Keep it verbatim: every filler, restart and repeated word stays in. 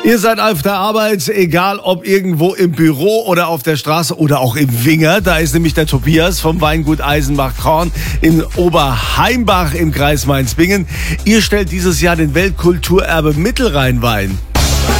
Ihr seid auf der Arbeit, egal ob irgendwo im Büro oder auf der Straße oder auch im Winger. Da ist nämlich der Tobias vom Weingut Eisenbach-Korn in Oberheimbach im Kreis Mainz-Bingen. Ihr stellt dieses Jahr den Weltkulturerbe Mittelrheinwein